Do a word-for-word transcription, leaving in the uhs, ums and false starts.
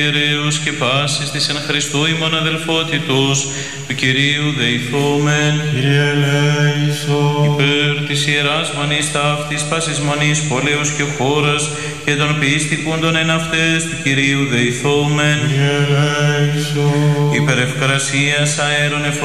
Κυρίους και πάσης της εν Χριστώ ημών αδελφότητος, του Κυρίου δεηθόμεν. Κύριε ελέησον. Υπέρ της Ιεράς Μονής ταύτης, πάσης μονής, πόλεως και χώρας, και των πιστικούντων εν αυτές, του Κυρίου δεηθόμεν. Κύριε ελέησον. Υπέρ ευκαρασίας αέρων